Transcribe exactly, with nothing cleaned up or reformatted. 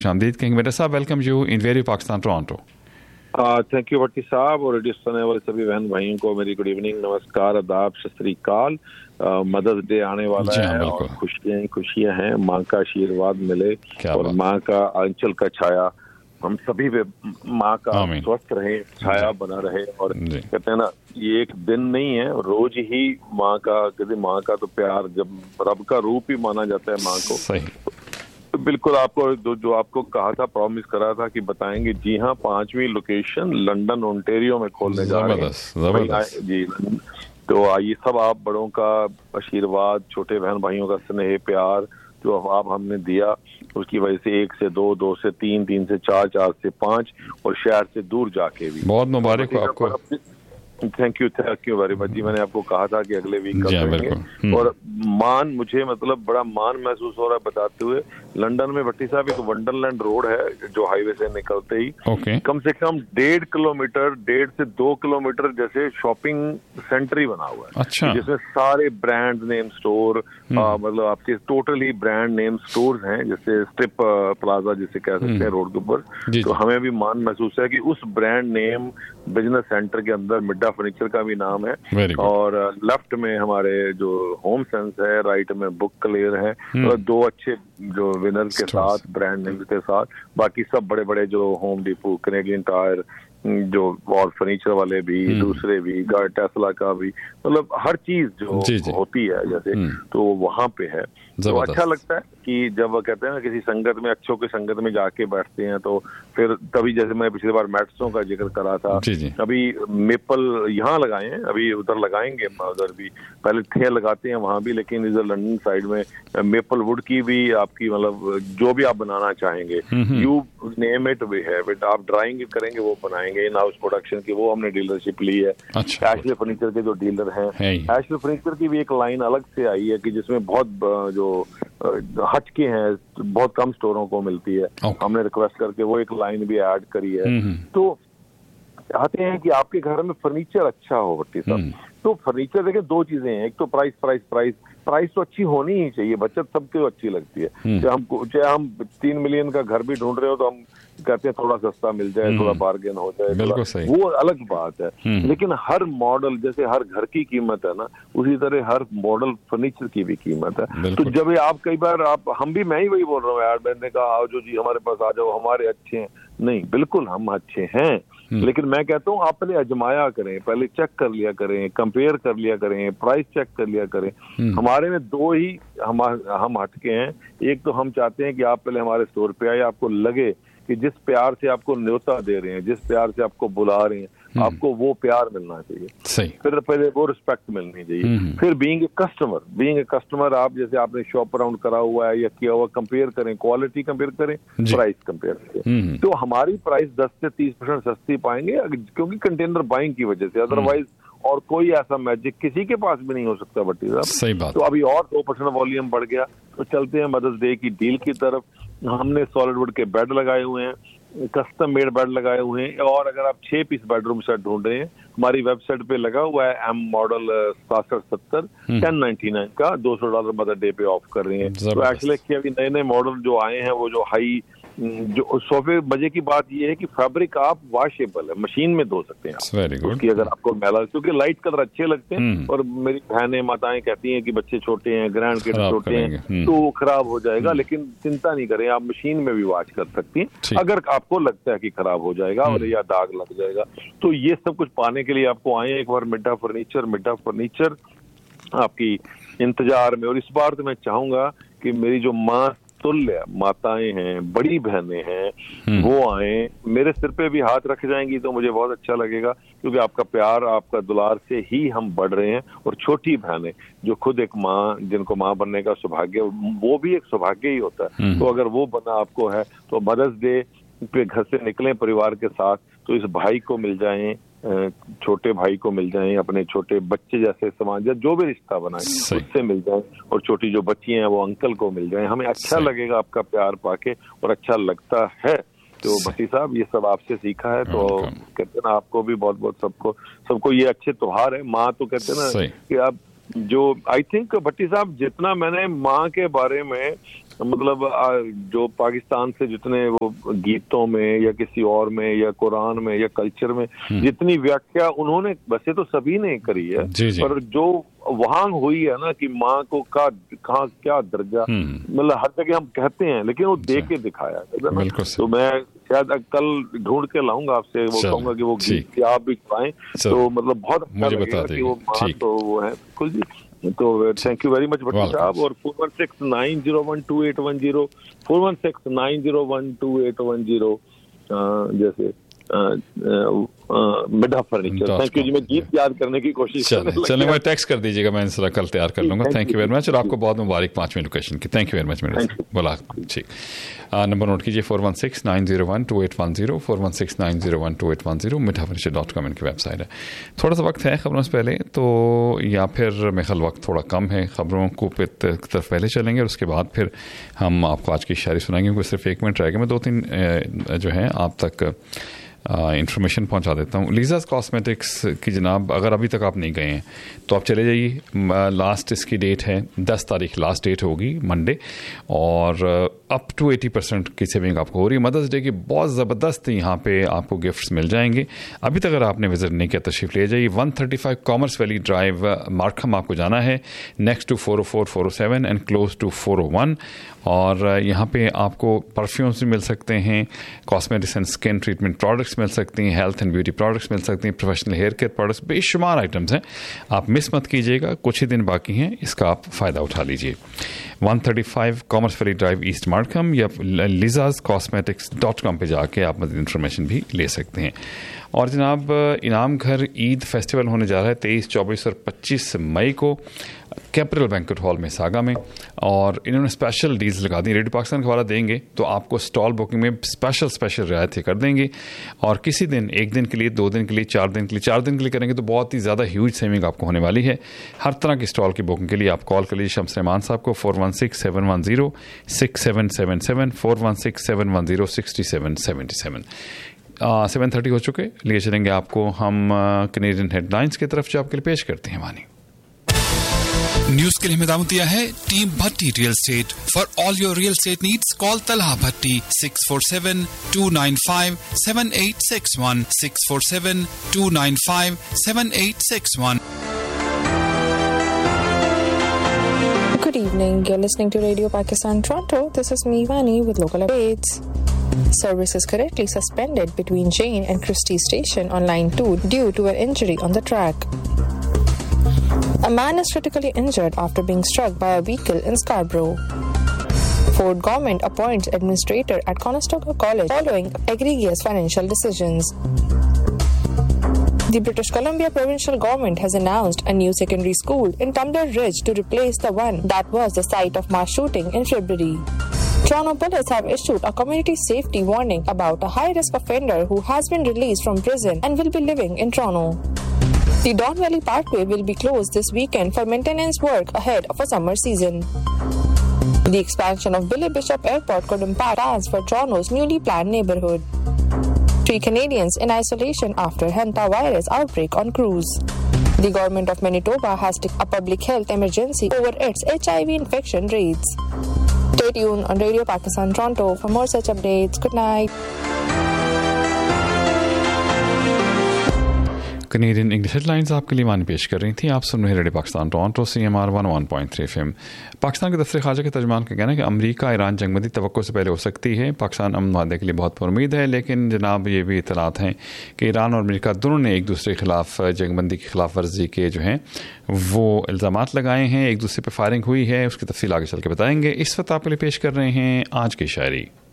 शामदीद king मेरे साहब, welcome you in very Pakistan Toronto. Thank you भट्टी साहब और रेडियो सुनने वाले सभी बहन भाइयों को मेरी गुड इवनिंग, नमस्कार, आदाब, सत श्री अकाल। मदर्स डे आने वाला है और खुशियां खुशियां हैं। माँ का आशीर्वाद मिले और माँ का आंचल का छाया हम सभी पे, माँ का स्वस्थ रहे, छाया बना रहे। और कहते हैं ना, ये एक दिन नहीं है, रोज ही माँ का, कहते माँ का तो प्यार जब रब का रूप ही माना जाता है माँ को। सही। तो बिल्कुल आपको जो, जो आपको कहा था, प्रॉमिस करा था कि बताएंगे। जी हाँ, पांचवी लोकेशन लंदन ओंटारियो में खोलने जा रहे हैं जी। तो आइए, सब आप बड़ों का आशीर्वाद, छोटे बहन भाइयों का स्नेह प्यार जो आप हमने दिया, उसकी वजह से एक से दो, दो से तीन, तीन से चार, चार से पांच और शहर से दूर जाके भी बहुत मुबारक हो आपको। Thank you thank you very much जी। मैंने आपको कहा था कि अगले वीक करेंगे और मान मुझे मतलब बड़ा मान महसूस हो रहा है बताते हुए। लंदन में भट्टी साहब एक वंडरलैंड रोड है जो हाईवे से निकलते ही okay. कम से कम डेढ़ किलोमीटर डेढ़ से दो किलोमीटर जैसे शॉपिंग सेंटर ही बना हुआ है। अच्छा। जिसमें सारे ब्रांड नेम स्टोर, मतलब आपके टोटली ब्रांड नेम स्टोर्स हैं, जैसे स्ट्रिप प्लाजा जिसे कह सकते हैं रोड के ऊपर। तो हमें भी मान महसूस है कि उस ब्रांड नेम बिजनेस सेंटर के अंदर मिड्डा फर्नीचर का भी नाम है और लेफ्ट में हमारे जो होम सेंस है, राइट में बुक क्लियर है। तो दो अच्छे जो विनर के साथ, ब्रांड नेम के साथ, बाकी सब बड़े बड़े जो होम डिपो, कैनेडियन टायर जो और फर्नीचर वाले भी, दूसरे भी, टेस्ला का भी, मतलब हर चीज जो जी जी। होती है जैसे, तो वहां पे है। तो अच्छा लगता है कि जब वो कहते हैं ना किसी संगत में, अच्छों की संगत में जाके बैठते हैं, तो फिर तभी जैसे मैं पिछली बार मैट्सों का जिक्र करा था, अभी मेपल यहाँ लगाए हैं, अभी उधर लगाएंगे, उधर भी पहले थे लगाते हैं वहां भी, लेकिन इधर लंदन साइड में मेपल वुड की भी आपकी, मतलब जो भी आप बनाना चाहेंगे, यू नेम इट भी है, बट आप ड्राइंग करेंगे वो बनाएंगे। इन हाउस प्रोडक्शन की वो हमने डीलरशिप ली है। अच्छा। एशले फर्नीचर के जो डीलर हैं, एशले फर्नीचर की भी एक लाइन अलग से आई है कि जिसमें बहुत जो हटके हैं, बहुत कम स्टोरों को मिलती है। okay. हमने रिक्वेस्ट करके वो एक लाइन भी ऐड करी है। तो चाहते हैं कि आपके घर में फर्नीचर अच्छा हो भट्टी साहब। तो फर्नीचर देखिए दो चीजें हैं, एक तो प्राइस प्राइस प्राइस प्राइस तो अच्छी होनी ही चाहिए, बचत सबको अच्छी लगती है। चाहे हम चाहे हम तीन मिलियन का घर भी ढूंढ रहे हो तो हम कहते हैं थोड़ा सस्ता मिल जाए, थोड़ा बार्गेन हो जाए, वो अलग बात है। लेकिन हर मॉडल, जैसे हर घर की कीमत है ना, उसी तरह हर मॉडल फर्नीचर की भी कीमत है। तो जब आप कई बार आप हम भी, मैं ही वही बोल रहा हूँ यार, मैंने कहा आओ जो जी हमारे पास आ जाओ, हमारे अच्छे हैं। नहीं, बिल्कुल हम अच्छे हैं, लेकिन मैं कहता हूँ आप पहले अजमाया करें, पहले चेक कर लिया करें, कंपेयर कर लिया करें, प्राइस चेक कर लिया करें। हमारे में दो ही हम हम हटके हैं। एक तो हम चाहते हैं कि आप पहले हमारे स्टोर पे आए, आपको लगे कि जिस प्यार से आपको न्योता दे रहे हैं, जिस प्यार से आपको बुला रहे हैं, आपको वो प्यार मिलना चाहिए। सही। फिर पहले वो रिस्पेक्ट मिलनी चाहिए। फिर being a customer, being a customer आप जैसे आपने शॉप अराउंड करा हुआ है या किया हुआ, कंपेयर करें, क्वालिटी कंपेयर करें, प्राइस कंपेयर करें। तो हमारी प्राइस दस से तीस परसेंट सस्ती पाएंगे, क्योंकि कंटेनर बाइंग की वजह से। अदरवाइज और कोई ऐसा मैजिक किसी के पास भी नहीं हो सकता भट्टी साहब। सही बात। तो अभी और दो परसेंट वॉल्यूम बढ़ गया, तो चलते हैं मदर्स डे की डील की तरफ। हमने सॉलिड वुड के बेड लगाए हुए हैं, कस्टम मेड बेड लगाए हुए हैं, और अगर आप छह पीस बेडरूम सेट ढूंढ रहे हैं, हमारी वेबसाइट पे लगा हुआ है एम मॉडल सतासठ सत्तर टेन नाइनटी नाइन का, दो सौ डॉलर मदर डे पे ऑफ कर रहे हैं। तो एक्चुअली अभी नए नए मॉडल जो आए हैं, वो जो हाई जो सोफे, मजे की बात ये है कि फैब्रिक आप वॉशेबल है, मशीन में धो सकते हैं आप उसकी, अगर आपको मैला, क्योंकि लाइट कलर अच्छे लगते हैं। और मेरी बहनें माताएं कहती हैं कि बच्चे छोटे हैं, ग्रैंड किड्स छोटे हैं, तो वो खराब हो जाएगा, लेकिन चिंता नहीं करें, आप मशीन में भी वॉश कर सकती हैं अगर आपको लगता है कि खराब हो जाएगा और या दाग लग जाएगा। तो ये सब कुछ पाने के लिए आपको आए एक बार मिड्डा फर्नीचर। मिड्डा फर्नीचर आपकी इंतजार में। और इस बार तो मैं चाहूंगा कि मेरी जो माँ तुल्य माताएं हैं, बड़ी बहनें हैं, वो आए, मेरे सिर पे भी हाथ रख जाएंगी तो मुझे बहुत अच्छा लगेगा, क्योंकि आपका प्यार, आपका दुलार से ही हम बढ़ रहे हैं। और छोटी बहनें जो खुद एक माँ, जिनको माँ बनने का सौभाग्य, वो भी एक सौभाग्य ही होता है। तो अगर वो बना आपको है, तो मदर्स डे पे घर से निकलें परिवार के साथ, तो इस भाई को मिल जाएं, छोटे भाई को मिल जाएं, अपने छोटे बच्चे जैसे समाज या जो भी रिश्ता बनाए उससे मिल जाएं, और छोटी जो बच्ची हैं वो अंकल को मिल जाएं। हमें अच्छा लगेगा आपका प्यार पाके, और अच्छा लगता है। तो भट्टी साहब ये सब आपसे सीखा है, तो कहते हैं ना, आपको भी बहुत बहुत सबको सबको ये अच्छे त्योहार है। माँ तो कहते हैं ना कि आप जो, आई थिंक भट्टी साहब, जितना मैंने माँ के बारे में मतलब जो पाकिस्तान से जितने वो गीतों में या किसी और में या कुरान में या कल्चर में जितनी व्याख्या उन्होंने वैसे तो सभी ने करी है, पर जो वहां हुई है ना कि माँ को का कहाँ क्या दर्जा, मतलब हर जगह हम कहते हैं लेकिन वो दे के दिखाया है। तो मैं शायद कल ढूंढ के लाऊंगा आपसे, वो कहूंगा कि वो गीत आप भी गाएं तो मतलब बहुत अच्छा लगेगा कि वो माँ तो वो है। बिल्कुल जी, तो थैंक यू वेरी मच भट्टी साहब। और four one six nine zero one two eight one zero four one six nine zero one two eight one zero जैसे मिडा फर्नीचर। थैंक यू जी, मैं गीत याद करने की कोशिश चलिए मैं टेक्स्ट कर दीजिएगा, मैं इंशाल्लाह कल तैयार कर लूंगा। थैंक यू वेरी मच और आपको बहुत मुबारक पांचवें लोकेशन की। थैंक यू वेरी मच मेरे बोला। ठीक, नंबर नोट कीजिए four one six nine zero one two eight one zero four one six nine zero one two eight one zero मिठा फर्नीचर डॉट कॉम इनकी वेबसाइट है। थोड़ा सा वक्त है खबरों से पहले तो, या फिर मेरे ख्याल वक्त थोड़ा कम है, खबरों को तरफ पहले चलेंगे और उसके बाद फिर हम आपको आज की शायरी सुनाएंगे क्योंकि सिर्फ एक मिनट रहेगा। मैं दो तीन जो है आप तक इंफॉर्मेशन पहुंचा देता हूँ। लीज़ाज़ कॉस्मेटिक्स की जनाब, अगर अभी तक आप नहीं गए हैं तो आप चले जाइए। लास्ट इसकी डेट है दस तारीख, लास्ट डेट होगी मंडे, और अप टू अस्सी परसेंट की सेविंग आपको हो रही है। मदर्स डे की बहुत ज़बरदस्त यहाँ पे आपको गिफ्ट्स मिल जाएंगे। अभी तक अगर आपने विजिट नहीं किया तशरीफ़ ले जाइए। One thirty five commerce valley drive मार्कहम आपको जाना है, next to four O four four O seven and close to four O one. और यहाँ पे आपको परफ्यूम्स भी मिल सकते हैं, cosmetics and skin treatment products मिल सकती हैं, हेल्थ एंड ब्यूटी प्रोडक्ट्स मिल सकती हैं, प्रोफेशनल हेयर केयर प्रोडक्ट्स, बेशुमार आइटम्स हैं। आप मिस मत कीजिएगा, कुछ ही दिन बाकी हैं, इसका आप फ़ायदा उठा लीजिए। One thirty five commerce valley drive east मार्कहम या लीज़ाज़ कॉस्मेटिक्स डॉट कॉम पर जाके आप मज़ीद इन्फॉर्मेशन भी ले सकते हैं। और जनाब इनाम घर ईद फेस्टिवल होने जा रहा है तेईस चौबीस और पच्चीस मई को कैपिटल बैंक्वेट हॉल में सागा में, और इन्होंने स्पेशल डील्स लगा दी। रेडियो पाकिस्तान का हवाला देंगे तो आपको स्टॉल बुकिंग में स्पेशल स्पेशल रियायतें कर देंगे। और किसी दिन, एक दिन के लिए, दो दिन के लिए, चार दिन के लिए, चार दिन के लिए करेंगे तो बहुत ही ज़्यादा ह्यूज सेविंग आपको होने वाली है। हर तरह की स्टॉल की बुकिंग के लिए आप कॉल कर लीजिए शम्स रहमान साहब को four one six seven one zero six seven seven seven four one six seven one zero sixty seven seventy seven. Seven thirty हो चुके, लिए चलेंगे आपको हम कैनेडियन हेडलाइंस की तरफ जो आपके लिए पेश करते हैं। मानी न्यूज के लिए हिदायत दिया है team Bhatti real estate. For all your real estate needs call Talha Bhatti six four seven to nine five seven eight six one six four seven to nine five seven eight six one. Good evening. You're listening to Radio Pakistan Toronto. This is me, Vani, with local updates. Service is currently suspended between Jane and Christie Station on Line two due to an injury on the track. A man is critically injured after being struck by a vehicle in Scarborough. Ford government appoints administrator at Conestoga College following egregious financial decisions. The British Columbia provincial government has announced a new secondary school in Tumbler Ridge to replace the one that was the site of mass shooting in February. Toronto police have issued a community safety warning about a high-risk offender who has been released from prison and will be living in Toronto. The Don Valley Parkway will be closed this weekend for maintenance work ahead of a summer season. The expansion of Billy Bishop Airport could impact plans for Toronto's newly planned neighborhood. Three Canadians in isolation after Hanta virus outbreak on cruise. The government of Manitoba has declared a public health emergency over its H I V infection rates. Stay tuned on Radio Pakistan Toronto for more such updates. Good night. Canadian English headlines आपके लिए मानी पेश कर रही थी। आप सुन रहे radio Pakistan Toronto C M R one one point three F M. Pakistan के दफ्तर खारजा के तर्जमान का कहना है कि अमरीका ईरान जंगबंदी तवक्को से पहले हो सकती है। पाकिस्तान अमन माहदे के लिए बहुत उम्मीद है, लेकिन जनाब ये भी इतलात हैं कि ईरान और अमरीका दोनों ने एक दूसरे के खिलाफ जंगबंदी की खिलाफ वर्जी के जो हैं वो इल्ज़ामात लगाए हैं, एक दूसरे पर फायरिंग हुई है। उसकी तफसील आगे चल के बताएंगे। इस वक्त आपके लिए पेश कर रहे हैं आज की शायरी।